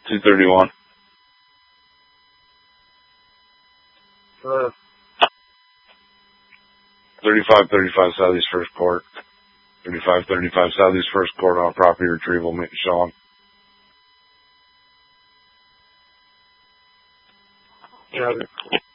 231. 3535 Southeast First Court. 3535 Southeast First Court on property retrieval. Meet Sean. Got it.